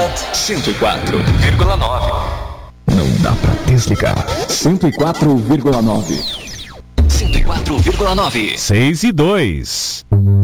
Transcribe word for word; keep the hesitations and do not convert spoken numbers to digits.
cento e quatro vírgula nove. Não dá pra desligar. cento e quatro vírgula nove. cento e quatro vírgula nove. seis e dois.